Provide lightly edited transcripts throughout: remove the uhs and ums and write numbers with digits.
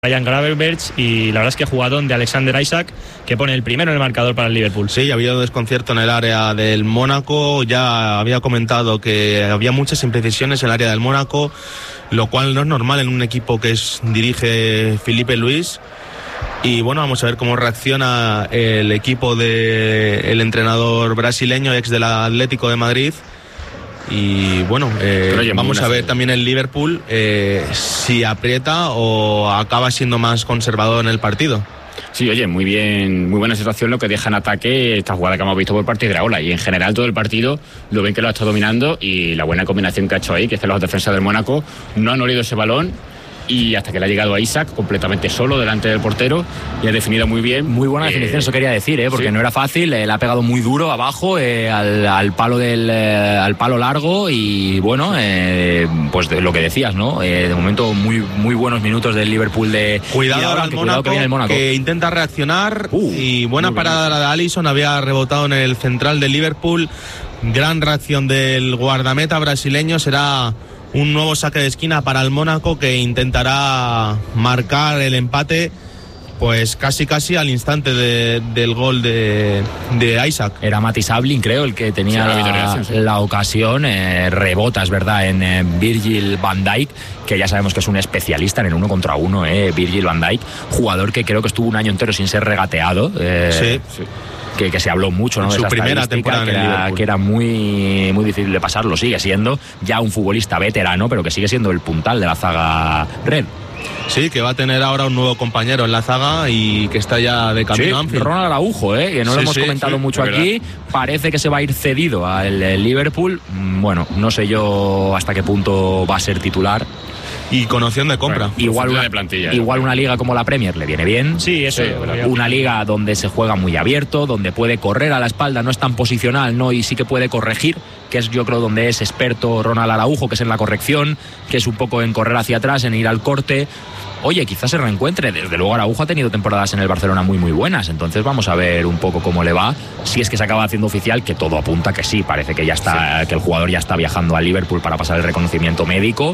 Ryan Gravenberch, y la verdad es que jugadón de Alexander Isak, que pone el primero en el marcador para el Liverpool. Sí, ha habido desconcierto en el área del Mónaco. Ya había comentado que había muchas imprecisiones en el área del Mónaco, lo cual no es normal en un equipo que dirige Filipe Luis. Y bueno, vamos a ver cómo reacciona el equipo del entrenador brasileño, ex del Atlético de Madrid. Y bueno, vamos a ver también el Liverpool si aprieta o acaba siendo más conservador en el partido. Sí, oye, muy bien, muy buena situación lo que deja en ataque esta jugada que hemos visto por parte de Iraola, y en general todo el partido lo ven que lo ha estado dominando, y la buena combinación que ha hecho ahí, que es que los defensas del Mónaco no han olido ese balón, y hasta que le ha llegado a Isak completamente solo delante del portero y ha definido muy bien. Muy buena definición, eso quería decir, porque sí, no era fácil, le ha pegado muy duro abajo al palo al palo largo, y bueno, pues de lo que decías, ¿no? De momento muy buenos minutos del Liverpool de cuidado ahora el Mónaco, que intenta reaccionar, y buena parada la de Alisson, había rebotado en el central del Liverpool. Gran reacción del guardameta brasileño, será un nuevo saque de esquina para el Mónaco, que intentará marcar el empate pues casi al instante del gol de Isak. Era Mati Sablin, creo, el que tenía la ocasión. Rebota, es verdad, en Virgil van Dijk, que ya sabemos que es un especialista en el 1 contra 1, Virgil van Dijk, jugador que creo que estuvo un año entero sin ser regateado. Sí. Que se habló mucho, ¿no? En su primera temporada que era muy difícil de pasar, lo sigue siendo, ya un futbolista veterano, pero que sigue siendo el puntal de la zaga red. Sí, que va a tener ahora un nuevo compañero en la zaga y que está ya de camino a Anfield. Ronald Araujo, que no lo hemos comentado mucho aquí. Parece que se va a ir cedido al Liverpool. Bueno, no sé yo hasta qué punto va a ser titular. Y con opción de compra. Bueno, igual una liga como la Premier le viene bien. Sí, eso. Una liga donde se juega muy abierto, donde puede correr a la espalda, no es tan posicional, ¿no? Y sí que puede corregir, que es, yo creo, donde es experto Ronald Araujo, que es en la corrección, que es un poco en correr hacia atrás, en ir al corte. Oye, quizás se reencuentre. Desde luego Araujo ha tenido temporadas en el Barcelona muy buenas, entonces vamos a ver un poco cómo le va, si es que se acaba haciendo oficial, que todo apunta que sí, parece que ya está, que el jugador ya está viajando al Liverpool para pasar el reconocimiento médico.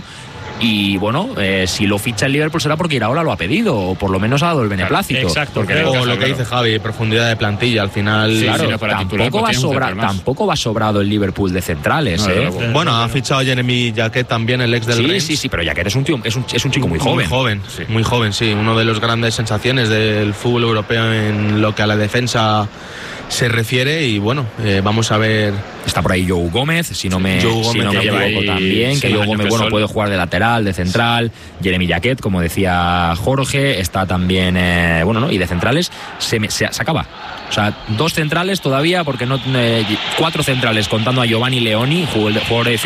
Y bueno, si lo ficha el Liverpool será porque Iraola lo ha pedido, o por lo menos ha dado el beneplácito. Exacto, o lo que dice Javi, profundidad de plantilla al final. Sí, claro, tampoco va sobrado el Liverpool de centrales. Bueno, ha fichado Jeremy Jacquet también, el ex del Rennes. Sí, pero Jacquet es un chico muy joven. Muy joven, sí. Uno de los grandes sensaciones del fútbol europeo en lo que a la defensa se refiere. Y bueno, vamos a ver. Está por ahí Joe Gómez, si no me equivoco también, que Joe Gómez puede jugar de lateral, de central. Jeremy Jacquet, como decía Jorge, está también, y de centrales se acaba. O sea, 2 centrales todavía, porque no 4 centrales contando a Giovanni Leoni, jugador de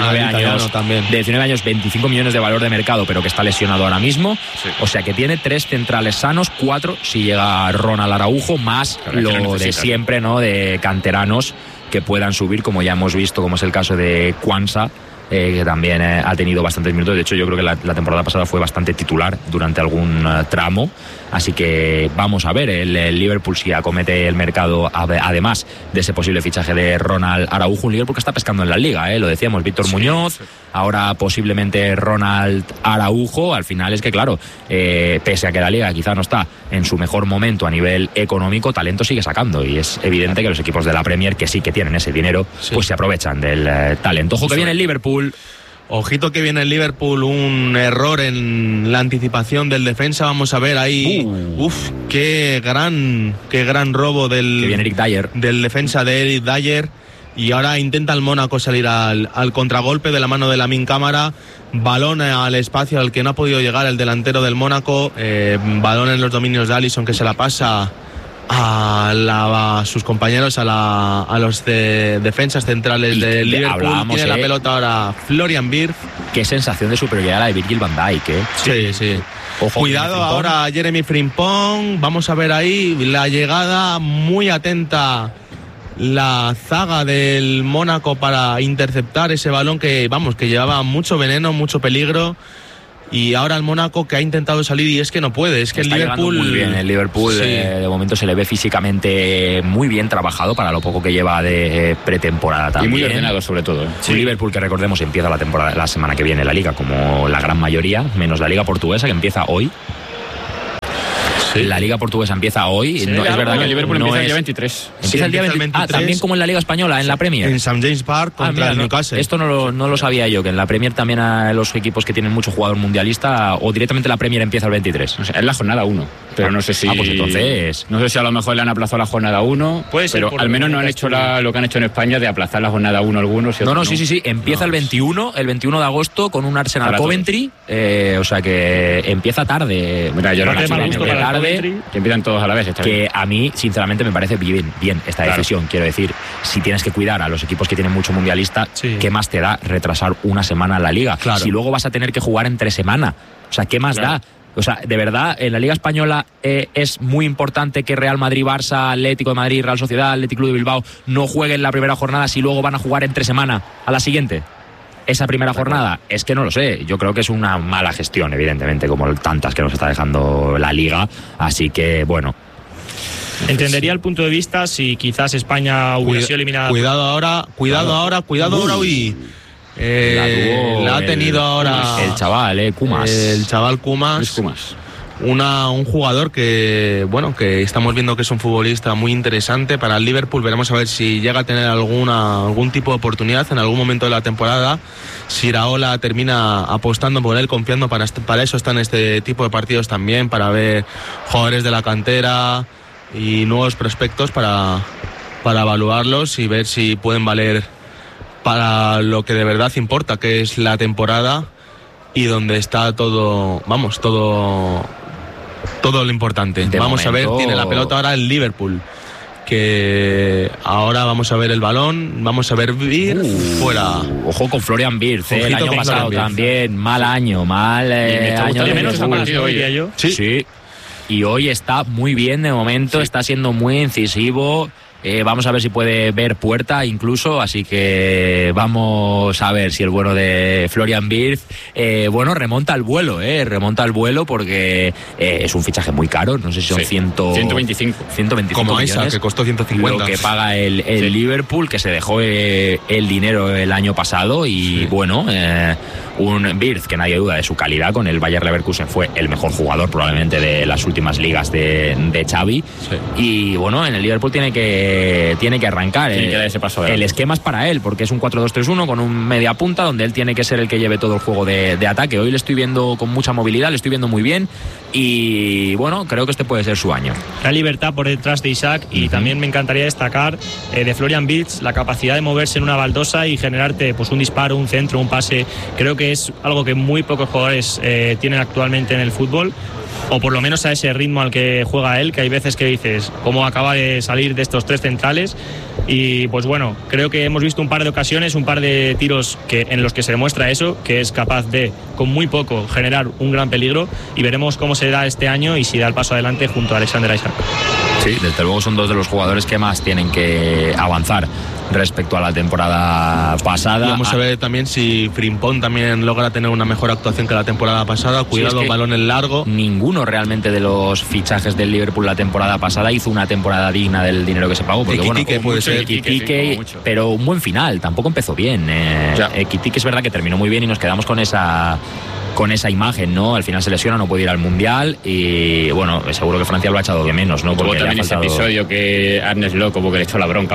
19 años, 25 millones de valor de mercado, pero que está lesionado ahora mismo. Sí. O sea que tiene 3 centrales sanos, 4 si llega Ronald Araujo, más lo de siempre, ¿no? De canteranos que puedan subir, como ya hemos visto, como es el caso de Kwanza, que también ha tenido bastantes minutos. De hecho, yo creo que la temporada pasada fue bastante titular durante algún tramo. Así que vamos a ver el Liverpool si acomete el mercado, además de ese posible fichaje de Ronald Araujo. Un Liverpool que está pescando en la liga, lo decíamos, Víctor Muñoz, ahora posiblemente Ronald Araujo. Al final es que, claro, pese a que la liga quizá no está en su mejor momento a nivel económico, talento sigue sacando, y es evidente que los equipos de la Premier, que sí que tienen ese dinero, pues se aprovechan del talento. Ojo que viene el Liverpool. Ojito que viene el Liverpool, un error en la anticipación del defensa. Vamos a ver ahí. Qué gran robo del defensa de Eric Dyer. Y ahora intenta el Mónaco salir al contragolpe de la mano de Lamine Camara. Balón al espacio al que no ha podido llegar el delantero del Mónaco. Balón en los dominios de Alisson, que se la pasa a sus compañeros, a los defensas centrales del Liverpool. Tiene la pelota ahora Florian Wirtz. Qué sensación de superioridad la de Virgil van Dijk, Sí. Ojo, cuidado ahora Jeremy Frimpong. Vamos a ver ahí la llegada, muy atenta la zaga del Mónaco para interceptar ese balón que llevaba mucho veneno, mucho peligro. Y ahora el Mónaco, que ha intentado salir y es que no puede. Es que está el Liverpool muy bien. El Liverpool de momento se le ve físicamente muy bien trabajado para lo poco que lleva de pretemporada también. Y muy ordenado, sobre todo. Un Liverpool que, recordemos, empieza la temporada la semana que viene la liga, como la gran mayoría, menos la liga portuguesa, que empieza hoy. Sí. La Liga Portuguesa empieza hoy. Sí, no, es verdad que el Liverpool empieza el día 23. Empieza el día 23. También como en la Liga Española, en la Premier. En St. James Park contra el Newcastle. Esto no lo sabía yo, que en la Premier también a los equipos que tienen mucho jugador mundialista, o directamente la Premier empieza el 23. O sea, es la jornada 1. Pero no sé si. Pues entonces. No sé si a lo mejor le han aplazado la jornada 1. Pero al menos no han hecho lo que han hecho en España de aplazar la jornada 1 algunos. Y no, sí. Empieza el 21 de agosto con un Arsenal Coventry. O sea que empieza tarde. Mira, yo tarde. Que empiezan todos a la vez. Que a mí, sinceramente, me parece bien esta decisión. Quiero decir, si tienes que cuidar a los equipos que tienen mucho mundialista, ¿qué más te da retrasar una semana la Liga? Claro. Si luego vas a tener que jugar entre semana. O sea, ¿qué más da? O sea, de verdad, en la Liga Española es muy importante que Real Madrid, Barça, Atlético de Madrid, Real Sociedad, Athletic Club de Bilbao no jueguen la primera jornada si luego van a jugar entre semana a la siguiente. Esa primera jornada, es que no lo sé. Yo creo que es una mala gestión, evidentemente, como tantas que nos está dejando la Liga. Así que, bueno. Entendería el punto de vista si quizás España hubiera sido eliminada. Cuidado ahora. Uy. La ha tenido ahora el chaval, Kumas. El chaval Kumas. Un jugador que estamos viendo que es un futbolista muy interesante para el Liverpool. Veremos a ver si llega a tener algún tipo de oportunidad en algún momento de la temporada. Si Iraola termina apostando por él, confiando, para eso está en este tipo de partidos también, para ver jugadores de la cantera y nuevos prospectos para evaluarlos y ver si pueden valer para lo que de verdad importa, que es la temporada y donde está todo lo importante. Vamos a ver, tiene la pelota ahora el Liverpool, que ahora vamos a ver el balón, vamos a ver Wirtz fuera. Ojo con Florian Wirtz, el año pasado también, mal año de menos partido hoy, yo. Sí. Y hoy está muy bien de momento, está siendo muy incisivo. Vamos a ver si puede ver puerta incluso, así que vamos a ver si el bueno de Florian Wirtz remonta al vuelo porque es un fichaje muy caro, no sé si son 125 como Isaac, que costó 150 lo que paga el Liverpool, que se dejó el dinero el año pasado y un Wirtz que nadie duda de su calidad, con el Bayer Leverkusen fue el mejor jugador probablemente de las últimas ligas de Xavi y en el Liverpool tiene que arrancar. Tiene que dar ese paso el esquema es para él, porque es un 4-2-3-1 con un media punta donde él tiene que ser el que lleve todo el juego de ataque. Hoy le estoy viendo con mucha movilidad, le estoy viendo muy bien y creo que este puede ser su año. La libertad por detrás de Isaac y también me encantaría destacar de Florian Wirtz la capacidad de moverse en una baldosa y generarte un disparo, un centro, un pase. Creo que es algo que muy pocos jugadores tienen actualmente en el fútbol, o por lo menos a ese ritmo al que juega él, que hay veces que dices cómo acaba de salir de estos tres centrales. Y creo que hemos visto un par de ocasiones, un par de tiros en los que se demuestra eso, que es capaz de con muy poco generar un gran peligro, y veremos cómo se da este año y si da el paso adelante junto a Alexander Isaac. Sí, desde luego son dos de los jugadores que más tienen que avanzar respecto a la temporada pasada. Y vamos a ver también si Frimpong también logra tener una mejor actuación que la temporada pasada. Cuidado, balón en largo. Ninguno realmente de los fichajes del Liverpool la temporada pasada hizo una temporada digna del dinero que se pagó, porque puede ser pero un buen final, tampoco empezó bien. Ekitike es verdad que terminó muy bien y nos quedamos con esa imagen, ¿no? Al final se lesiona, no puede ir al Mundial y seguro que Francia lo ha echado de menos, ¿no? Porque también ese episodio que Arne Slot como que le echó la bronca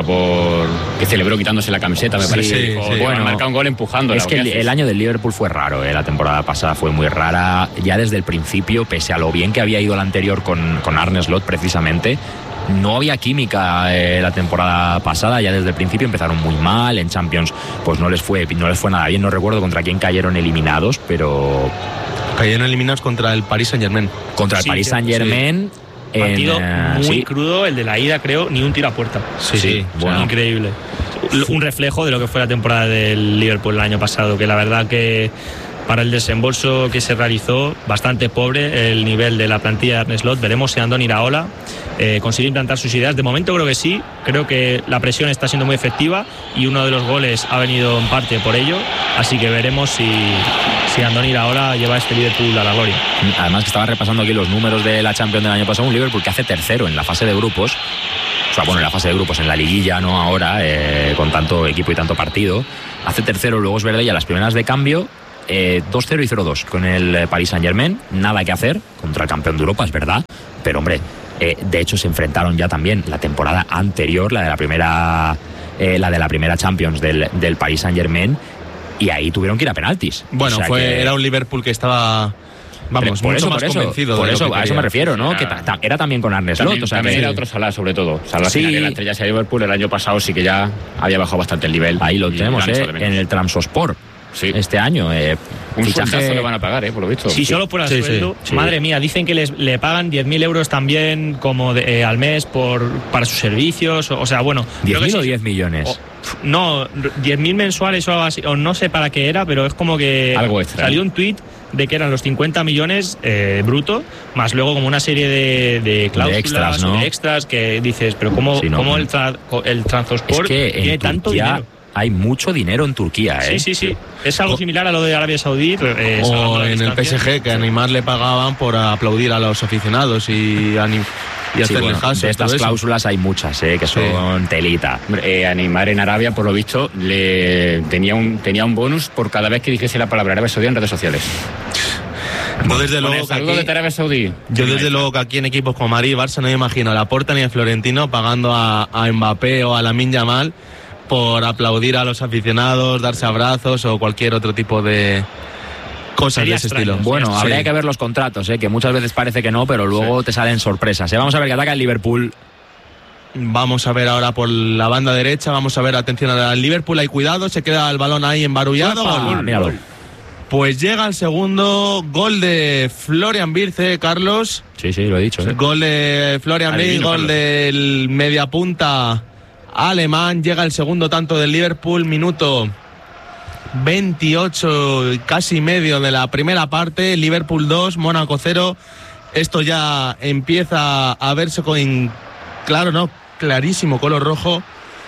que celebró quitándose la camiseta, me parece. Marca un gol empujando. Es que el año del Liverpool fue raro, la temporada pasada fue muy rara, ya desde el principio, pese a lo bien que había ido el anterior con Arne Slot precisamente. No había química la temporada pasada, ya desde el principio empezaron muy mal, en Champions pues no les fue nada bien, no recuerdo contra quién cayeron eliminados, pero... Cayeron eliminados contra el Paris Saint-Germain. Contra el Paris Saint-Germain. Partido muy crudo, el de la ida, creo, ni un tiro a puerta. Increíble. Un reflejo de lo que fue la temporada del Liverpool el año pasado, que la verdad que para el desembolso que se realizó, bastante pobre el nivel de la plantilla de Arne Slot. Veremos si Andoni Iraola consigue implantar sus ideas. De momento creo que sí, creo que la presión está siendo muy efectiva y uno de los goles ha venido en parte por ello, así que veremos si Andoni Iraola lleva este Liverpool a la gloria. Además que estaba repasando aquí los números de la Champions del año pasado, un Liverpool que hace tercero en la fase de grupos, en la fase de grupos, en la liguilla, no ahora, con tanto equipo y tanto partido, hace tercero, luego es verdad, ya las primeras de cambio 2-0 y 0-2 con el Paris Saint-Germain. Nada que hacer contra el campeón de Europa, es verdad. Pero, hombre, de hecho se enfrentaron ya también la temporada anterior, la de la primera Champions del Paris Saint-Germain, y ahí tuvieron que ir a penaltis. Bueno, era un Liverpool que estaba... Vamos, mucho más convencido. Por eso, a eso me refiero, ¿no? Que era también con Arne Slot. O sea, también era otro Salah, sobre todo. Salah, sí. La estrella de Liverpool el año pasado sí que ya había bajado bastante el nivel. Ahí lo tenemos, en el Trabzonspor. Sí. Este año. Un fichaje le van a pagar, por lo visto. Si solo fuera sueldo, madre mía, dicen que le pagan 10.000 euros también como al mes para sus servicios. O sea, bueno. ¿10.000 o 10 millones? No, 10.000 mensuales o algo así. O no sé para qué era, pero es como que algo extra, salió un tuit de que eran los 50 millones bruto, más luego como una serie de cláusulas, extras, ¿no? De extras que dices, pero ¿cómo el Trabzonspor tiene tanto dinero? Hay mucho dinero en Turquía, ¿eh? Sí. Es algo similar a lo de Arabia Saudí. O en el PSG, que a Neymar le pagaban por aplaudir a los aficionados y hacerle caso. De estas cláusulas hay muchas, que son telita. A Neymar en Arabia, por lo visto, tenía un bonus por cada vez que dijese la palabra Arabia Saudí en redes sociales. Yo desde luego que aquí en equipos como Madrid y Barça no me imagino a Laporta ni a Florentino pagando a Mbappé o a Lamine Yamal por aplaudir a los aficionados, darse abrazos o cualquier otro tipo de cosas de ese estilo. Bueno, habría que ver los contratos, que muchas veces parece que no, pero luego te salen sorpresas. Vamos a ver que ataca el Liverpool. Vamos a ver ahora por la banda derecha, vamos a ver, atención al Liverpool, hay cuidado, se queda el balón ahí embarullado. Míralo. Pues llega el segundo gol de Florian Wirtz, Carlos. Sí, lo he dicho. Gol de Florian Wirtz, gol del mediapunta alemán. Llega el segundo tanto del Liverpool, minuto 28, casi medio de la primera parte. Liverpool 2, Mónaco 0. Esto ya empieza a verse clarísimo color rojo.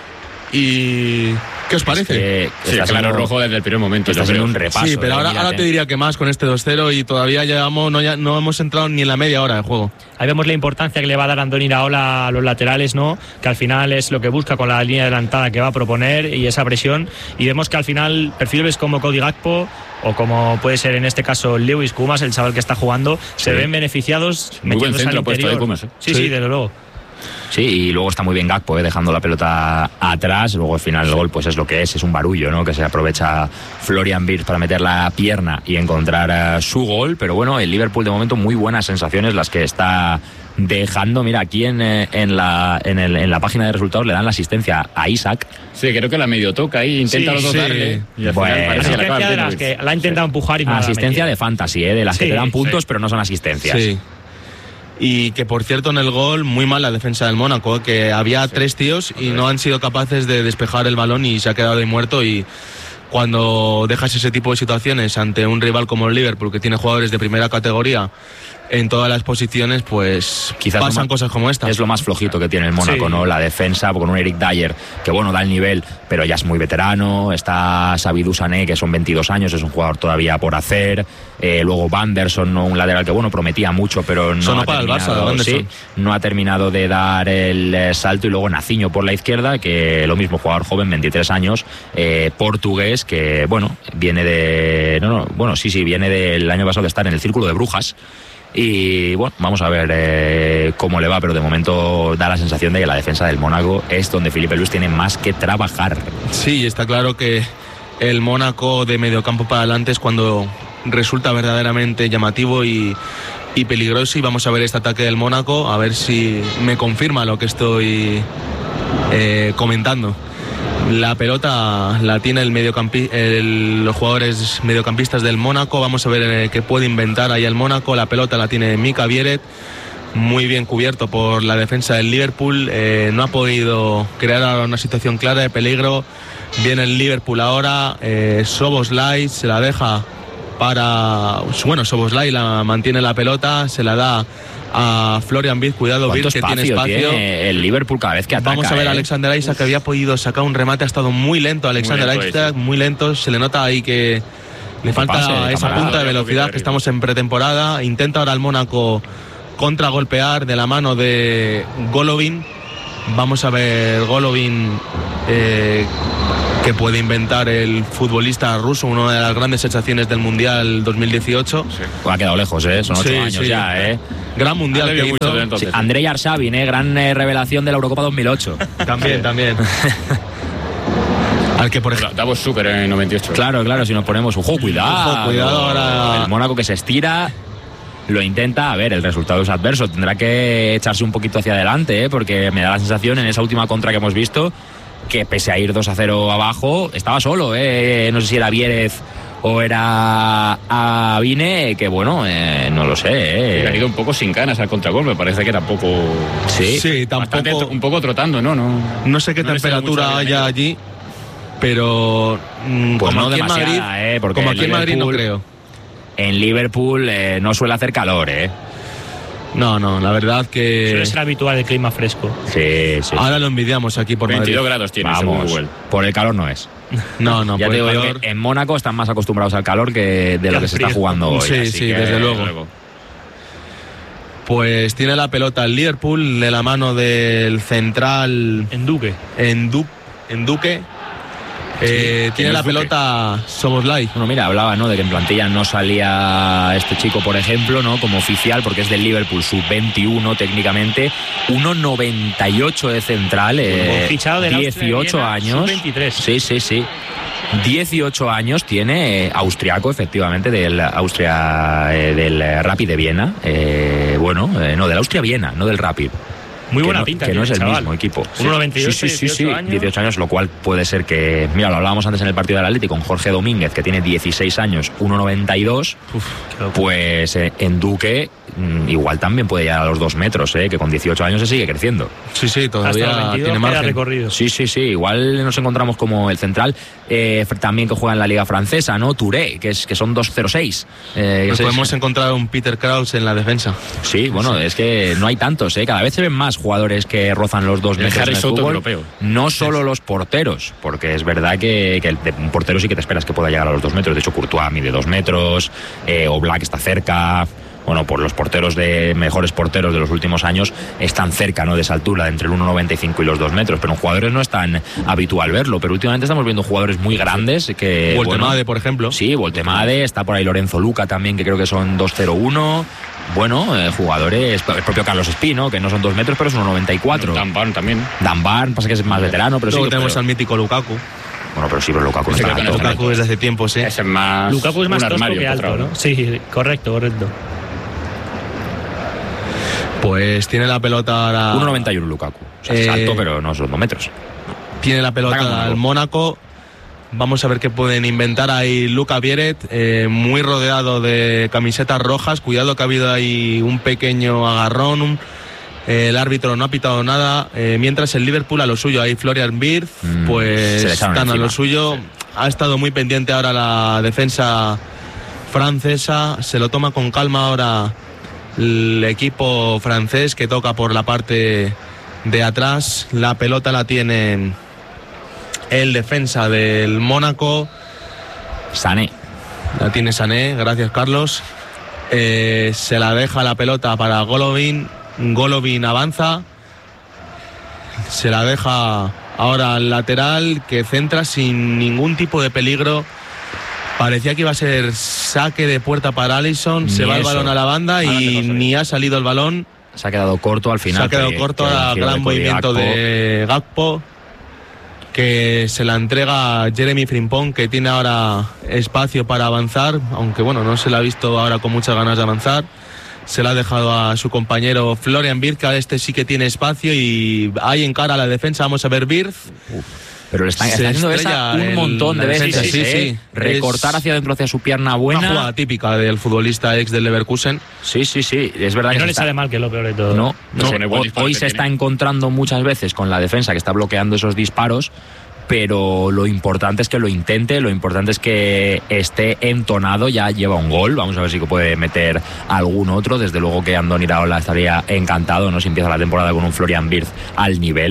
¿Y qué os parece? Claro rojo desde el primer momento. Está haciendo un repaso. Sí, pero ahora te diría que más con este 2-0 y todavía no hemos entrado ni en la media hora de juego. Ahí vemos la importancia que le va a dar Andoni Iraola a los laterales, ¿no? Que al final es lo que busca con la línea adelantada que va a proponer y esa presión. Y vemos que al final perfiles como Cody Gakpo o como puede ser en este caso Lewis Kumas, el chaval que está jugando, se ven beneficiados. Muy buen centro puesto de Kumas. Sí, desde luego. Sí, y luego está muy bien Gakpo, dejando la pelota atrás. Luego al final el gol pues es lo que es un barullo, ¿no? Que se aprovecha Florian Wirtz para meter la pierna y encontrar su gol. Pero bueno, el Liverpool de momento muy buenas sensaciones las que está dejando. Mira, aquí en la página de resultados le dan la asistencia a Isaac. Sí, creo que la medio toca ahí, intenta los dos darle. Y al final parece que de las que la ha intentado empujar y no asistencia de fantasy, de las que te dan puntos pero no son asistencias. Sí. Y que, por cierto, en el gol, muy mal la defensa del Mónaco, que había 3 tíos y no han sido capaces de despejar el balón y se ha quedado ahí muerto. Y cuando dejas ese tipo de situaciones ante un rival como el Liverpool, que tiene jugadores de primera categoría en todas las posiciones, pues quizás pasan cosas como esta. Es lo más flojito que tiene el Mónaco, ¿no? La defensa, con un Eric Dyer, que bueno, da el nivel, pero ya es muy veterano. Está Sabidou Sané, que son 22 años, es un jugador todavía por hacer. Luego Vanderson, ¿no? Un lateral que bueno, prometía mucho, pero no ha para terminado, el Barça, no ha terminado de dar el salto. Y luego Naciño por la izquierda, que lo mismo, jugador joven, 23 años, portugués, que bueno, viene viene del año pasado de estar en el Círculo de Brujas. Y bueno, vamos a ver cómo le va, pero de momento da la sensación de que la defensa del Mónaco es donde Filipe Luis tiene más que trabajar. Sí, está claro que el Mónaco de mediocampo para adelante es cuando resulta verdaderamente llamativo y peligroso. Y vamos a ver este ataque del Mónaco, a ver si me confirma lo que estoy comentando. La pelota la tiene los jugadores mediocampistas del Mónaco. Vamos a ver qué puede inventar ahí el Mónaco. La pelota la tiene Mika Vieret, muy bien cubierto por la defensa del Liverpool. No ha podido crear una situación clara de peligro. Viene el Liverpool ahora. Szoboszlai se la deja Szoboszlai la mantiene la pelota, se la da a Florian Wirtz. Cuidado, Wirtz, que tiene espacio. Tiene el Liverpool cada vez que ataca. Vamos a ver a Alexander Isak, que había podido sacar un remate, ha estado muy lento Alexander Isak, muy lento. Se le nota ahí que le falta esa punta de velocidad, que estamos en pretemporada. Intenta ahora el Mónaco contragolpear de la mano de Golovin. Vamos a ver Golovin, que que puede inventar el futbolista ruso, una de las grandes sensaciones del Mundial 2018. Sí. Ha quedado lejos, son 8 años ya. Gran Mundial que hizo. Sí, Andrei Arshavin, gran revelación de la Eurocopa 2008. También. Al que por ejemplo Davos Zucker en 98. Claro, si nos ponemos cuidado ahora. El Mónaco que se estira, lo intenta, a ver, el resultado es adverso, tendrá que echarse un poquito hacia adelante, porque me da la sensación en esa última contra que hemos visto que pese a ir 2-0 abajo, estaba solo, no sé si era Vierez o era Avine, que bueno, no lo sé. Ha ido un poco sin ganas al contragol, me parece que tampoco. Sí, tampoco. Un poco trotando, ¿no? No sé qué temperatura haya allí, pero pues como no aquí en Madrid, porque como aquí en Madrid no creo. En Liverpool no suele hacer calor, No, la verdad que... Suele ser habitual el clima fresco. Sí. Ahora lo envidiamos aquí por 22 Madrid. grados tiene. Vamos, por el calor no es. No, ya por te digo calor... que en Mónaco están más acostumbrados al calor que de lo que se está jugando hoy. Sí, desde luego. Pues tiene la pelota el Liverpool de la mano del central... Enduque. Tiene la pelota Szoboszlai. Bueno, mira, hablaba, ¿no?, de que en plantilla no salía este chico, por ejemplo, ¿no?, como oficial, porque es del Liverpool, sub-21 técnicamente, 1,98 de central, fichado de 18 años. Sub-23. Sí. 18 años tiene, austriaco, efectivamente, del Rapid de Viena. No, del Austria-Viena, no del Rapid. Muy buena pinta. Que no es el mismo equipo. 1,98, sí. 18 años, lo cual puede ser que... Mira, lo hablábamos antes en el partido del Atlético con Jorge Domínguez, que tiene 16 años, 1,92. Pues en Duque igual también puede llegar a los 2 metros, que con 18 años se sigue creciendo. Sí, todavía tiene margen. Recorrido. Sí. Igual nos encontramos como el central también que juega en la Liga Francesa, ¿no? Touré, que son 2,06. Nos podemos encontrar un Peter Kraus en la defensa. Sí, bueno, es que no hay tantos, cada vez se ven más jugadores que rozan los 2 metros en el fútbol, europeo. No solo los porteros, porque es verdad que un portero sí que te esperas que pueda llegar a los 2 metros. De hecho, Courtois mide 2 metros, Oblak está cerca. Bueno, pues los mejores porteros de los últimos años están cerca, ¿no?, de esa altura, entre el 1,95 y los 2 metros, pero en jugadores no es tan habitual verlo, pero últimamente estamos viendo jugadores muy grandes que... Voltemade, por ejemplo. Sí, Voltemade, está por ahí Lorenzo Luca también, que creo que son 2,01. Bueno, jugadores, el propio Carlos Espino, que no son 2 metros, pero es 1,94. Dan Barn también. Dan Barn, pasa que es más veterano, pero luego tenemos al mítico Lukaku. Bueno, pero sí, pero Lukaku no está alto. Lukaku desde hace tiempo, sí. Lukaku es más tosco que alto, ¿no? Sí, correcto. Pues tiene la pelota ahora... 1,91 Lukaku. O sea, es alto, pero no son 2 metros. Tiene la pelota al Mónaco. Vamos a ver qué pueden inventar ahí Luka Vieret, muy rodeado de camisetas rojas. Cuidado que ha habido ahí un pequeño agarrón. El árbitro no ha pitado nada. Mientras el Liverpool a lo suyo. Ahí Florian Wirtz, pues están encima. A lo suyo. Ha estado muy pendiente ahora la defensa francesa. Se lo toma con calma ahora el equipo francés, que toca por la parte de atrás. La pelota la tiene el defensa del Mónaco, Sané. La tiene Sané, gracias Carlos. Se la deja la pelota para Golovin. Golovin avanza, se la deja ahora al lateral, que centra sin ningún tipo de peligro. Parecía que iba a ser saque de puerta para Alisson. Se va el balón a la banda y ni ha salido el balón. Se ha quedado corto al final. Se ha quedado corto a gran movimiento de Gakpo, que se la entrega a Jeremy Frimpong, que tiene ahora espacio para avanzar, aunque bueno, no se la ha visto ahora con muchas ganas de avanzar. Se la ha dejado a su compañero Florian Wirtz, que este sí que tiene espacio y ahí encara a la defensa. Vamos a ver Wirtz. Pero le está haciendo esa un montón de veces. Sí. Recortar hacia adentro, hacia su pierna buena. Una jugada típica del futbolista ex del Leverkusen. Sí. Es verdad que no le sale mal, que es lo peor de todo. No. Hoy se está encontrando muchas veces con la defensa que está bloqueando esos disparos, pero lo importante es que lo intente, lo importante es que esté entonado. Ya lleva un gol, vamos a ver si puede meter algún otro. Desde luego que Andoni Iraola estaría encantado, ¿no?, si empieza la temporada con un Florian Wirtz al nivel.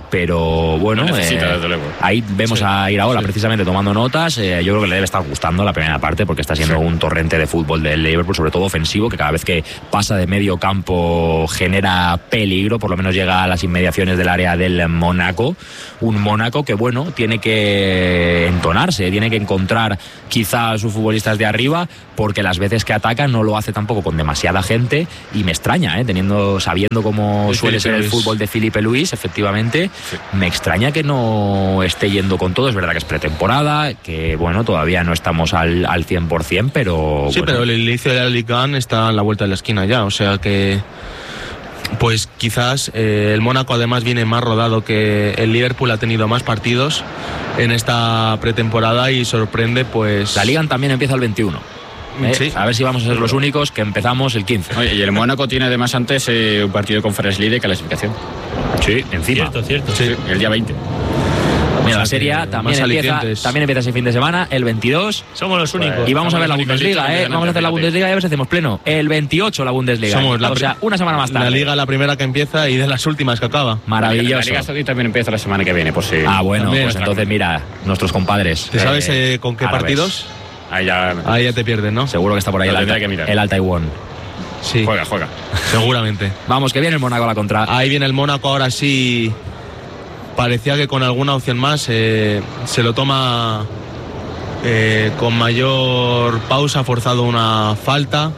pero bueno, ahí vemos a Iraola precisamente tomando notas. Yo creo que le debe estar gustando la primera parte porque está siendo un torrente de fútbol del Liverpool, sobre todo ofensivo, que cada vez que pasa de medio campo genera peligro, por lo menos llega a las inmediaciones del área del Mónaco. Un Mónaco que, bueno, tiene que entonarse, tiene que encontrar quizá a sus futbolistas de arriba, porque las veces que ataca no lo hace tampoco con demasiada gente, y me extraña, sabiendo cómo suele ser el fútbol de Filipe Luis, efectivamente. Sí. Me extraña que no esté yendo con todo. Es verdad que es pretemporada, que bueno, todavía no estamos al 100%, pero... Sí, bueno. Pero el inicio de la Ligue 1 está a la vuelta de la esquina ya, o sea que... Pues quizás el Mónaco además viene más rodado, que el Liverpool ha tenido más partidos en esta pretemporada y sorprende, pues... La Liga también empieza el 21. Sí. A ver si vamos a ser los únicos que empezamos el 15. Oye, y el Mónaco tiene además antes un partido de Conference League de clasificación. Sí, encima. Cierto. Sí, el día 20. Mira, la Serie A también empieza ese fin de semana, el 22. Somos los únicos. Y vamos a ver la Bundesliga, Vamos a hacer la Bundesliga y a ver si hacemos pleno. El 28 la Bundesliga. O sea, una semana más tarde. La Liga, la primera que empieza y de las últimas que acaba. Maravilloso. La Liga Saudí también empieza la semana que viene, por si... bueno, también, pues entonces mira, nuestros compadres. ¿Te sabes con qué árabes. Partidos? Ahí ya te pierdes, ¿no? Seguro que está por ahí el Al Taiwán. Sí. Juega. Seguramente. Vamos, que viene el Mónaco a la contra. Ahí viene el Mónaco, ahora sí. Parecía que con alguna opción más se lo toma con mayor pausa, ha forzado una falta.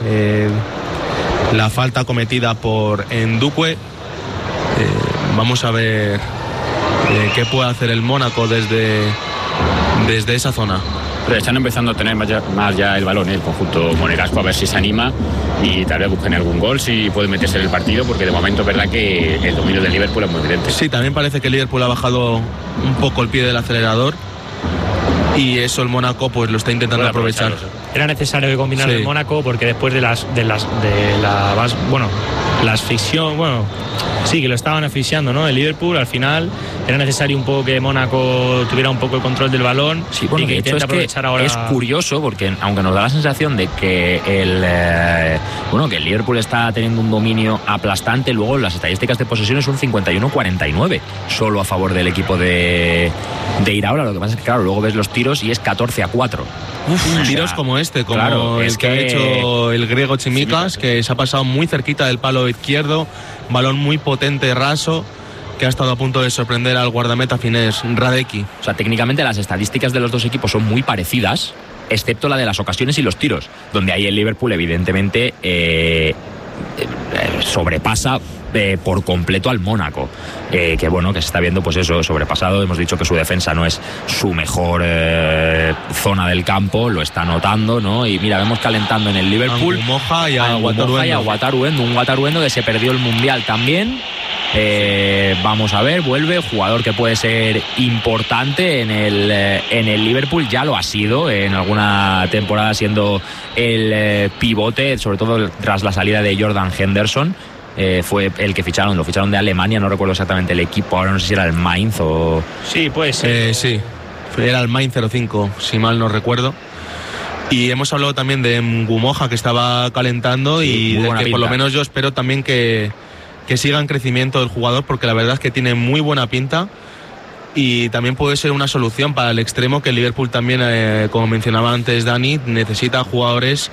La falta cometida por Ndukwe. Vamos a ver qué puede hacer el Mónaco desde esa zona. Pero están empezando a tener más ya el balón, el conjunto monegasco, a ver si se anima y tal vez busquen algún gol, si puede meterse en el partido, porque de momento es verdad que el dominio del Liverpool es muy evidente. Sí, también parece que el Liverpool ha bajado un poco el pie del acelerador y eso el Mónaco pues lo está intentando aprovechar. Era necesario que combinara el Mónaco, porque después de la asfixia, sí, que lo estaban asfixiando, ¿no? El Liverpool, al final era necesario un poco que Mónaco tuviera un poco el control del balón. Sí, bueno, y que intenta aprovechar ahora. Es curioso porque aunque nos da la sensación de que que el Liverpool está teniendo un dominio aplastante, luego las estadísticas de posesión son 51-49 solo a favor del equipo de Iraola. Lo que pasa es que claro, luego ves los tiros y es 14-4. Tiros como el que ha hecho el griego Tsimikas, que se ha pasado muy cerquita del palo izquierdo, balón muy potente, raso, que ha estado a punto de sorprender al guardameta finés Radecki. O sea, técnicamente las estadísticas de los dos equipos son muy parecidas, excepto la de las ocasiones y los tiros, donde ahí el Liverpool evidentemente sobrepasa por completo al Mónaco, que se está viendo pues eso, sobrepasado. Hemos dicho que su defensa no es su mejor zona del campo, lo está notando, ¿no? Y mira, vemos calentando en el Liverpool a Moja y a Wataruendo, un Wataruendo que se perdió el Mundial también. Vamos a ver, vuelve, jugador que puede ser importante en el Liverpool, ya lo ha sido en alguna temporada, siendo el pivote, sobre todo tras la salida de Jordan Henderson. Fue el que lo ficharon de Alemania, no recuerdo exactamente el equipo, ahora no sé si era el Mainz o... Sí, pues sí, era el Mainz 05, si mal no recuerdo. Y hemos hablado también de Ngumoja, que estaba calentando, y de que por lo menos yo espero también que siga en crecimiento el jugador, porque la verdad es que tiene muy buena pinta y también puede ser una solución para el extremo, que el Liverpool también, como mencionaba antes Dani, necesita jugadores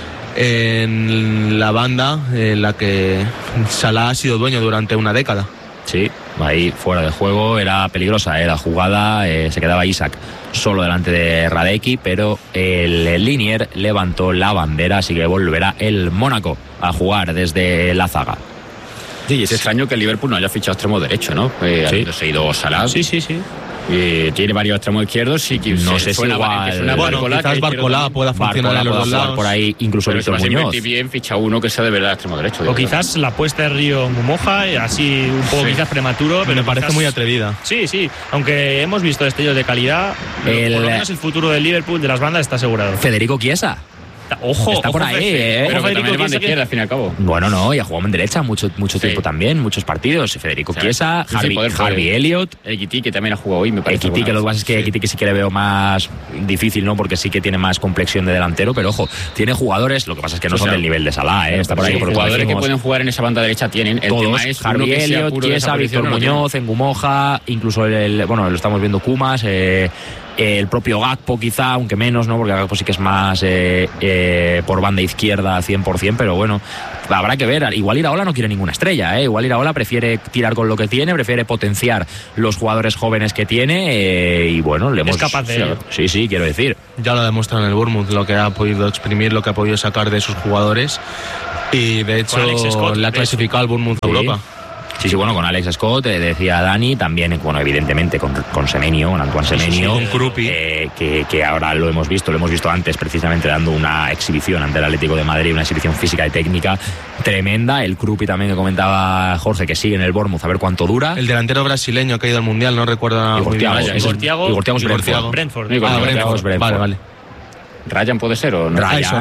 en la banda en la que Salah ha sido dueño durante una década. Sí, ahí fuera de juego, era peligrosa la jugada, se quedaba Isak solo delante de Radecki, pero el Linier levantó la bandera, así que volverá el Mónaco a jugar desde la zaga. Sí, y es extraño que el Liverpool no haya fichado extremo derecho, ¿no? Se ha ido Salah. Sí. Tiene varios extremos izquierdos y no sé si quizás Barcolá pueda funcionar en los dos lados. Por ahí, incluso Víctor Muñoz. Bien ficha uno que sea de verdad extremo derecho. O quizás la apuesta de Río Ngumoja, así un poco quizás prematuro, pero me parece muy atrevida. Sí, aunque hemos visto destellos de calidad, por lo menos el futuro del Liverpool de las bandas está asegurado. Federico Chiesa. Ojo, por ahí, Pero que también es de izquierda, al fin y al cabo. Bueno, no, y ha jugado en derecha mucho tiempo también, muchos partidos. Federico Chiesa, Harvey Elliott. Ekitike también ha jugado hoy, me parece. Ekitike, lo que pasa es que Ekitike sí que le veo más difícil, ¿no? Porque sí que tiene más complexión de delantero, pero ojo, tiene jugadores, lo que pasa es que no son del nivel de Salah, Está por ahí. Los jugadores que pueden jugar en esa banda derecha tienen. El todos, tema es Harvey Elliott, Chiesa, Víctor Muñoz, Ngumoja, incluso bueno, lo estamos viendo Kumas, el propio Gakpo quizá, aunque menos, ¿no? Porque Gakpo sí que es más por banda izquierda 100%, pero bueno, habrá que ver. Igual Iraola no quiere ninguna estrella, Igual Iraola prefiere tirar con lo que tiene, prefiere potenciar los jugadores jóvenes que tiene, y bueno, es capaz de ello. Sí, quiero decir. Ya lo demuestra en el Bournemouth, lo que ha podido exprimir, lo que ha podido sacar de sus jugadores, y de hecho le ha clasificado al Bournemouth a Europa. Sí, bueno, con Alex Scott, decía Dani, también, bueno, evidentemente con Semenyo, con Antoine Semenyo, con Krupi, que ahora lo hemos visto antes precisamente dando una exhibición ante el Atlético de Madrid, una exhibición física y técnica tremenda. El Krupi también, que comentaba Jorge, que sigue en el Bournemouth, a ver cuánto dura. El delantero brasileño que ha ido al Mundial, no recuerdo. Igor Thiago es Brentford. Vale. Ryan puede ser, ¿o no?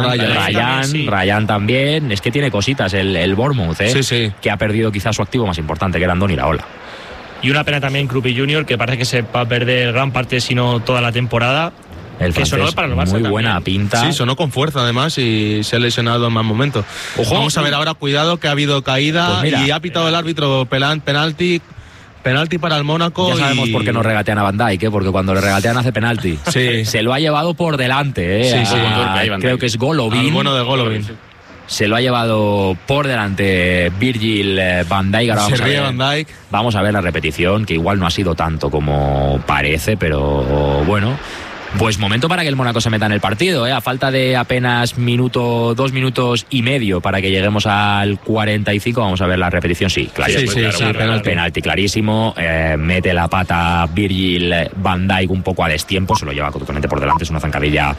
Ryan también. Es que tiene cositas el Bournemouth, Sí. que ha perdido quizás su activo más importante, que era Andoni Iraola. Y una pena también Krupi Jr., que parece que se va a perder gran parte, si no toda la temporada. El que sonó para el Barça muy también. Buena pinta. Sí, sonó con fuerza además y se ha lesionado en más momentos. Ojo. Vamos a ver ahora, cuidado, que ha habido caída, pues y ha pitado el árbitro penalti para el Mónaco. Ya sabemos por qué no regatean a Van Dijk, porque cuando le regatean hace penalti. Sí. Se lo ha llevado por delante, Sí. Creo que es Golovin. Al bueno de Golovin. Se lo ha llevado por delante Virgil van Dijk. Ahora vamos a ver la repetición, que igual no ha sido tanto como parece, pero bueno. Pues momento para que el Mónaco se meta en el partido, a falta de apenas 2 minutos y medio para que lleguemos al 45. Vamos a ver la repetición. Sí, claro. Penalti clarísimo. Mete la pata Virgil van Dijk un poco a destiempo, se lo lleva totalmente por delante. Es una zancadilla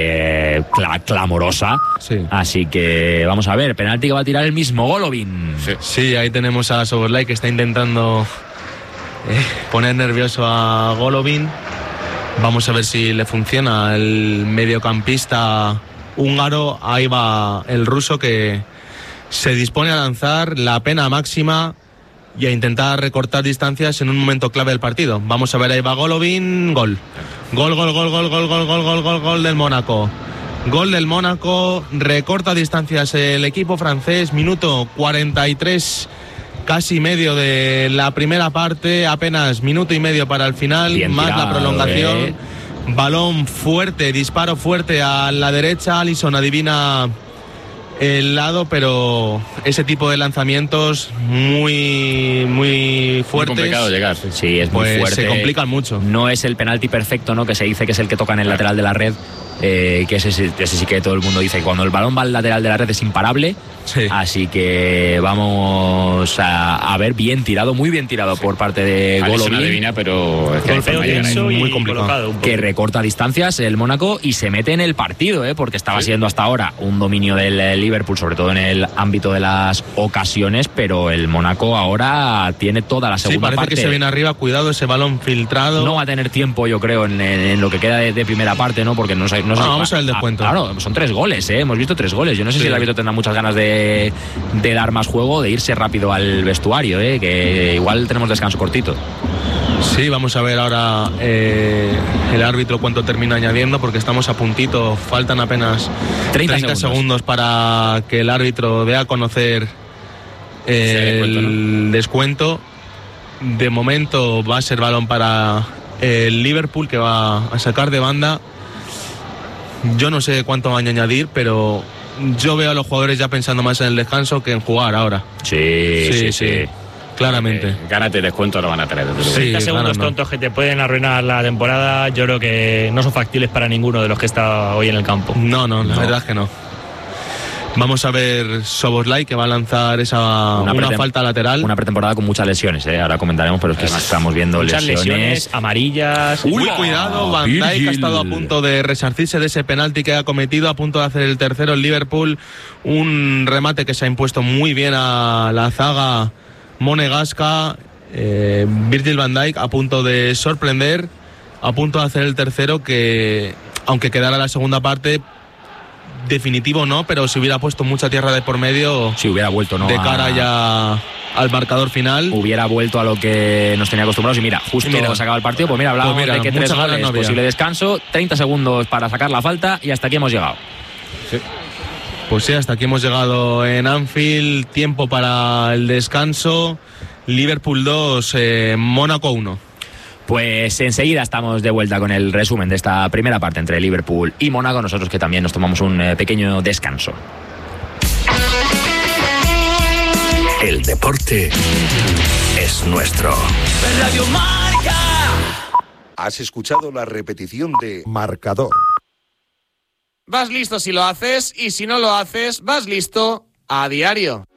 clamorosa. Sí. Así que vamos a ver, penalti que va a tirar el mismo Golovin. Sí, ahí tenemos a Szoboszlai, que está intentando poner nervioso a Golovin. Vamos a ver si le funciona el mediocampista húngaro. Ahí va el ruso, que se dispone a lanzar la pena máxima y a intentar recortar distancias en un momento clave del partido. Vamos a ver, ahí va Golovin. Gol del Mónaco. Gol del Mónaco, recorta distancias el equipo francés. Minuto 43, casi medio de la primera parte, apenas minuto y medio para el final, bien más tirado, la prolongación. Balón fuerte, disparo fuerte a la derecha. Alisson adivina el lado, pero ese tipo de lanzamientos muy fuertes. Muy complicado llegar. Sí, es muy fuerte. Se complican mucho. No es el penalti perfecto, ¿no? Que se dice que es el que toca en el lateral de la red. Que ese sí que todo el mundo dice que cuando el balón va al lateral de la red es imparable. Sí. Así que vamos a ver, muy bien tirado por parte de Golovin. Adivina, pero es que muy complicado. Que recorta distancias el Mónaco y se mete en el partido, porque estaba siendo hasta ahora un dominio del Liverpool, sobre todo en el ámbito de las ocasiones, pero el Mónaco ahora tiene toda la segunda parte. Parece que se viene arriba, cuidado, ese balón filtrado. No va a tener tiempo, yo creo, en lo que queda de primera parte, ¿no? Porque vamos a ver el descuento. Claro, son 3 goles, hemos visto 3 goles. Yo no sé si el árbitro tendrá muchas ganas de dar más juego, de irse rápido al vestuario, que igual tenemos descanso cortito. Sí, vamos a ver ahora el árbitro cuánto termina añadiendo, porque estamos a puntito, faltan apenas 30 segundos para que el árbitro dé a conocer el descuento. De momento va a ser balón para el Liverpool, que va a sacar de banda. Yo no sé cuánto van a añadir, pero yo veo a los jugadores ya pensando más en el descanso que en jugar ahora. Sí. Claramente. Gánate descuento, lo van a tener. 30 segundos tontos que te pueden arruinar la temporada, yo creo que no son factibles para ninguno de los que está hoy en el campo. No, la verdad es que no. Vamos a ver Szoboszlai, que va a lanzar una falta lateral. Una pretemporada con muchas lesiones, ahora comentaremos, pero es que estamos viendo muchas lesiones amarillas. Cuidado, Van Dijk ha estado a punto de resarcirse de ese penalti que ha cometido, a punto de hacer el tercero el Liverpool. Un remate que se ha impuesto muy bien a la zaga monegasca. Virgil van Dijk a punto de sorprender, a punto de hacer el tercero, que aunque quedara la segunda parte, definitivo no, pero si hubiera puesto mucha tierra de por medio, si hubiera vuelto, ¿no?, de cara ya al marcador final, hubiera vuelto a lo que nos tenía acostumbrados. Y mira, justo se acaba el partido, pues mira, hablábamos de que 3 goles, no posible descanso, 30 segundos para sacar la falta y hasta aquí hemos llegado. Sí. Pues sí, hasta aquí hemos llegado en Anfield. Tiempo para el descanso. Liverpool 2, Mónaco 1. Pues enseguida estamos de vuelta con el resumen de esta primera parte entre Liverpool y Mónaco. Nosotros que también nos tomamos un pequeño descanso. El deporte es nuestro. Radio Marca. Has escuchado la repetición de Marcador. Vas listo si lo haces y si no lo haces, vas listo a diario.